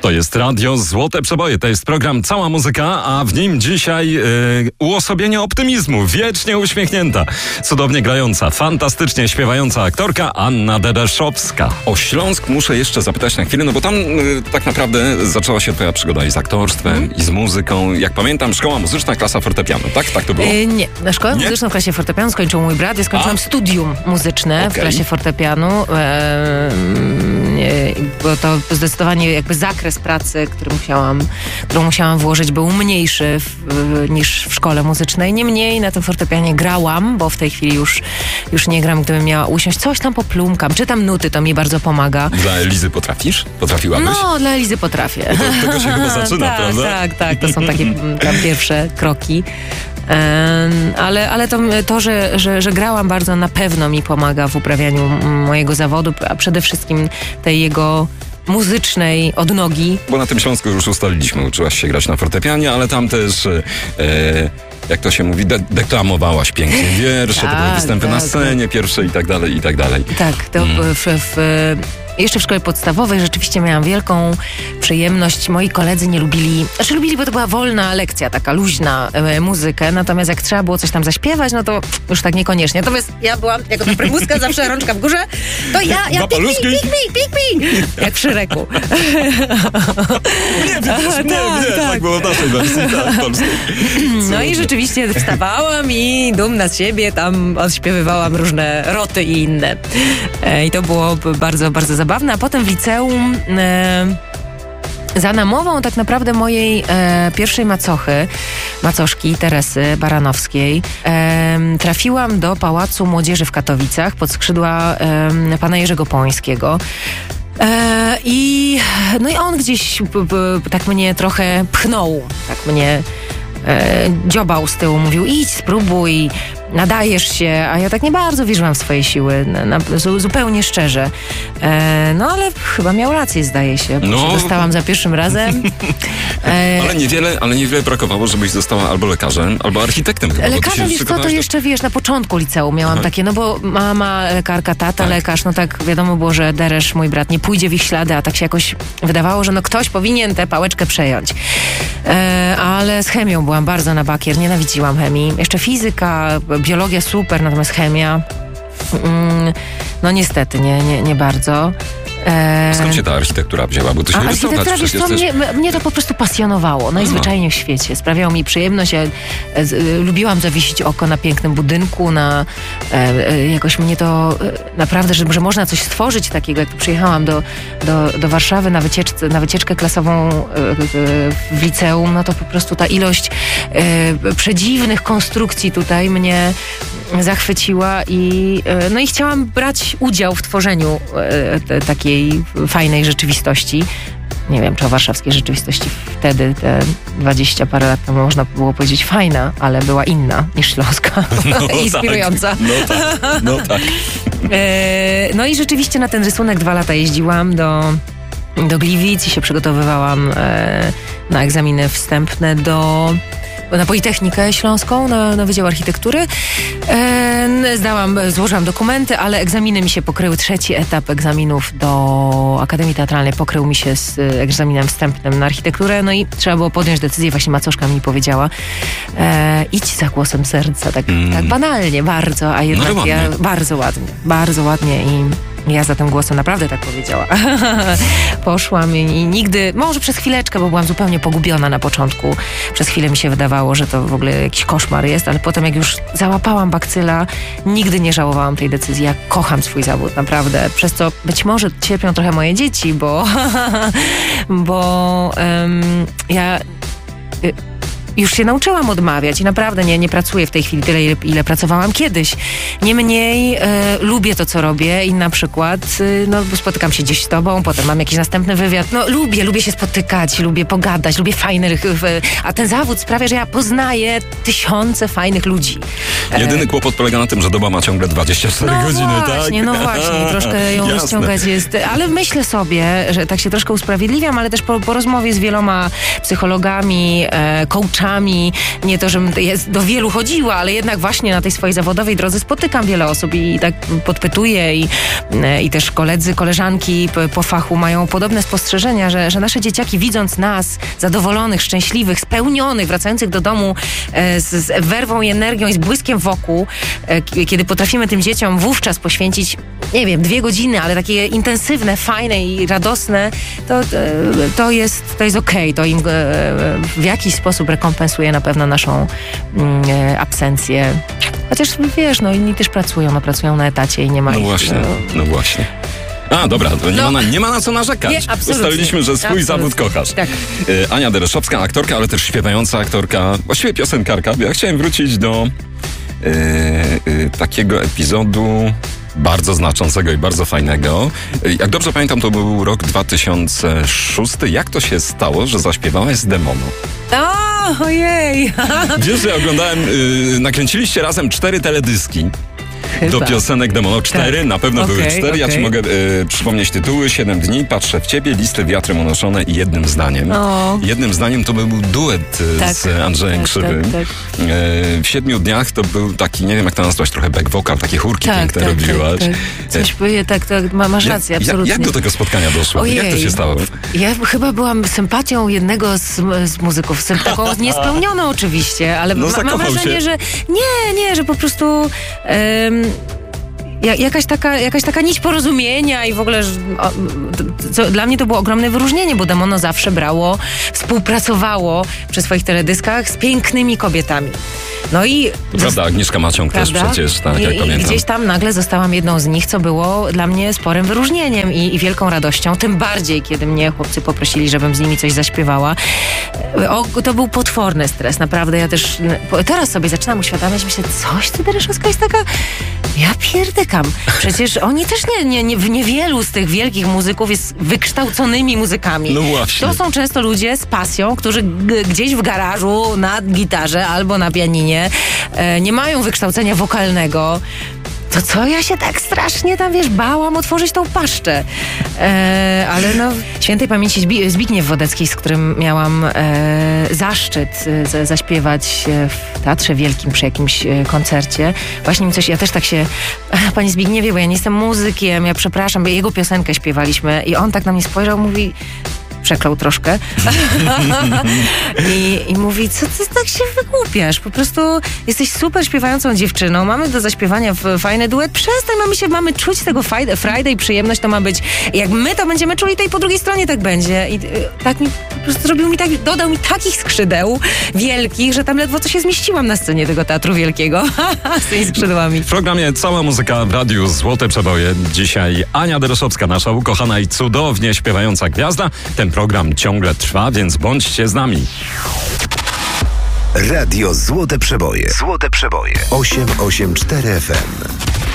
To jest Radio Złote Przeboje, to jest program Cała Muzyka, a w nim dzisiaj uosobienie optymizmu, wiecznie uśmiechnięta, cudownie grająca, fantastycznie śpiewająca aktorka Anna Dereszowska. O Śląsk muszę jeszcze zapytać na chwilę, no bo tam tak naprawdę zaczęła się twoja przygoda i z aktorstwem, i z muzyką. Jak pamiętam, szkoła muzyczna, klasa fortepianu, tak? Tak to było? Nie, na szkołę muzyczną w klasie fortepianu skończył mój brat, ja skończyłam studium muzyczne w klasie fortepianu. Bo to zdecydowanie jakby zakres pracy, którą musiałam włożyć, był mniejszy niż w szkole muzycznej. Niemniej na tym fortepianie grałam, bo w tej chwili już nie gram. Gdybym miała usiąść, coś tam poplumkam, czytam nuty, to mi bardzo pomaga. Dla Elizy potrafisz? Potrafiłabyś? No, dla Elizy potrafię. Bo to tego się chyba zaczyna, prawda? Tak, to są takie tam pierwsze kroki. Ale to że grałam bardzo na pewno mi pomaga w uprawianiu mojego zawodu, a przede wszystkim tej jego muzycznej odnogi. Bo na tym Śląsku już ustaliliśmy, uczyłaś się grać na fortepianie, ale tam też, jak to się mówi, deklamowałaś pięknie wiersze, to były występy na scenie pierwsze i tak dalej, i tak dalej. Tak, to jeszcze w szkole podstawowej rzeczywiście miałam wielką przyjemność. Moi koledzy nie lubili, bo to była wolna lekcja, taka luźna muzykę, natomiast jak trzeba było coś tam zaśpiewać, no to już tak niekoniecznie. Natomiast ja byłam, jako ta prymuska, zawsze rączka w górze, to ja pik mi, jak w Szreku. Nie, tak było w naszej wersji, tak, polskiej. No i rzeczywiście wstawałam i dumna z siebie tam odśpiewywałam różne roty i inne. I to było bardzo, bardzo zabawne, a potem w liceum za namową tak naprawdę mojej pierwszej macoszki Teresy Baranowskiej trafiłam do Pałacu Młodzieży w Katowicach pod skrzydła pana Jerzego Pońskiego. I on gdzieś tak mnie trochę pchnął, tak mnie dziobał z tyłu, mówił: idź, spróbuj, nadajesz się, a ja tak nie bardzo wierzyłam w swoje siły, zupełnie szczerze. No ale chyba miał rację, zdaje się, bo się dostałam za pierwszym razem. Ale niewiele brakowało, żebyś została albo lekarzem, albo architektem. Lekarzem, wiesz co, to jeszcze na początku liceum miałam takie, no bo mama lekarka, tata lekarz, no tak wiadomo było, że Deresz, mój brat, nie pójdzie w ich ślady, a tak się jakoś wydawało, że ktoś powinien tę pałeczkę przejąć. Ale z chemią byłam bardzo na bakier, nienawidziłam chemii. Jeszcze fizyka, biologia super, natomiast chemia no niestety nie bardzo. Skąd się ta architektura wzięła? Bo to się architektura, wiesz co, mnie to po prostu pasjonowało najzwyczajniej w świecie. Sprawiało mi przyjemność. Ja lubiłam zawiesić oko na pięknym budynku, jakoś mnie to naprawdę, że można coś stworzyć takiego. Jak przyjechałam do Warszawy na wycieczkę klasową w liceum, no to po prostu ta ilość przedziwnych konstrukcji tutaj mnie zachwyciła i chciałam brać udział w tworzeniu takiej fajnej rzeczywistości. Nie wiem, czy o warszawskiej rzeczywistości wtedy, te 20 parę lat temu, można było powiedzieć fajna, ale była inna niż śląska. Inspirująca. No tak. No i rzeczywiście na ten rysunek 2 lata jeździłam do Gliwic i się przygotowywałam na egzaminy wstępne na Politechnikę Śląską, na Wydział Architektury. Złożyłam dokumenty, ale egzaminy mi się pokryły. 3. etap egzaminów do Akademii Teatralnej pokrył mi się z egzaminem wstępnym na architekturę. No i trzeba było podjąć decyzję. Właśnie macoszka mi powiedziała: idź za głosem serca. Tak banalnie, bardzo, a jednak ja bardzo ładnie i ja za tym głosem naprawdę tak powiedziała. Poszłam i nigdy, może przez chwileczkę, bo byłam zupełnie pogubiona na początku. Przez chwilę mi się wydawało, że to w ogóle jakiś koszmar jest, ale potem jak już załapałam bakcyla, nigdy nie żałowałam tej decyzji. Ja kocham swój zawód, naprawdę. Przez co być może cierpią trochę moje dzieci, bo ja już się nauczyłam odmawiać i naprawdę nie pracuję w tej chwili tyle, ile pracowałam kiedyś. Niemniej lubię to, co robię i na przykład spotykam się gdzieś z tobą, potem mam jakiś następny wywiad. Lubię się spotykać, lubię pogadać, lubię fajnych, a ten zawód sprawia, że ja poznaję tysiące fajnych ludzi. Jedyny kłopot polega na tym, że doba ma ciągle 24 godziny, tak? No właśnie, troszkę ją rozciągać jest. Ale myślę sobie, że tak się troszkę usprawiedliwiam, ale też po rozmowie z wieloma psychologami, coachami, słuchaczami. Nie to, żebym do wielu chodziła, ale jednak właśnie na tej swojej zawodowej drodze spotykam wiele osób i tak podpytuję i też koledzy, koleżanki po fachu mają podobne spostrzeżenia, że nasze dzieciaki, widząc nas zadowolonych, szczęśliwych, spełnionych, wracających do domu z werwą i energią i z błyskiem wokół, kiedy potrafimy tym dzieciom wówczas poświęcić, nie wiem, 2 godziny, ale takie intensywne, fajne i radosne, to jest okej. To im w jakiś sposób rekompensuje na pewno naszą absencję. Chociaż wiesz, inni też pracują na etacie i nie ma No właśnie. A, dobra, to nie ma na co narzekać. Nie, ustaliliśmy, że swój zawód kochasz. Tak. Ania Dereszowska, aktorka, ale też śpiewająca aktorka, właściwie piosenkarka. Ja chciałem wrócić do takiego epizodu bardzo znaczącego i bardzo fajnego. Jak dobrze pamiętam, to był rok 2006. Jak to się stało, że zaśpiewałaś z Demono? Ojej! Wiesz, że oglądałem, nakręciliście razem 4 teledyski. Chyba. Do piosenek Demono. 4, tak. Na pewno były 4. Ja ci mogę przypomnieć tytuły. 7 dni, Patrzę w ciebie, Listy wiatrem unoszone i Jednym zdaniem. Jednym zdaniem to był duet z Andrzejem Krzywym. Tak. W 7 dniach to był taki, nie wiem jak to nazwać, trochę back vocal, takie chórki piękne robiłaś. Masz rację, absolutnie. Jak do tego spotkania doszło? Ojej. Jak to się stało? Ja chyba byłam sympatią jednego z muzyków. Taką niespełnioną oczywiście, ale mam wrażenie, że nie, że po prostu jakaś taka nić porozumienia i w ogóle dla mnie to było ogromne wyróżnienie, bo Demono zawsze współpracowało przy swoich teledyskach z pięknymi kobietami. No i... Prawda, Agnieszka Maciąg też przecież, tak, jak pamiętam. I gdzieś tam nagle zostałam jedną z nich, co było dla mnie sporym wyróżnieniem i wielką radością. Tym bardziej, kiedy mnie chłopcy poprosili, żebym z nimi coś zaśpiewała. To był potworny stres, naprawdę. Ja też teraz sobie zaczynam uświadamiać, myślę, coś ty, Dereszowska, jest taka... Ja pierdykam. Przecież oni też niewielu z tych wielkich muzyków jest wykształconymi muzykami. No właśnie. To są często ludzie z pasją, którzy gdzieś w garażu na gitarze albo na pianinie nie mają wykształcenia wokalnego. To co ja się tak strasznie tam, bałam otworzyć tą paszczę. Ale świętej pamięci Zbigniew Wodecki, z którym miałam zaszczyt zaśpiewać w Teatrze Wielkim przy jakimś koncercie. Właśnie mi coś, ja też tak się, panie Zbigniewie, bo ja nie jestem muzykiem, ja przepraszam, bo jego piosenkę śpiewaliśmy i on tak na mnie spojrzał, mówi... Przeklął troszkę. I mówi, co ty tak się wygłupiasz? Po prostu jesteś super śpiewającą dziewczyną, mamy do zaśpiewania fajny duet, przestań, mamy czuć tego Friday, przyjemność to ma być. Jak my to będziemy czuli, to i po drugiej stronie tak będzie. I tak mi po prostu dodał mi takich skrzydeł wielkich, że tam ledwo co się zmieściłam na scenie tego Teatru Wielkiego z tymi skrzydłami. W programie Cała muzyka w radiu Złote Przeboje. Dzisiaj Ania Dereszowska, nasza ukochana i cudownie śpiewająca gwiazda. Ten program ciągle trwa, więc bądźcie z nami. Radio Złote Przeboje. Złote Przeboje. 884 FM.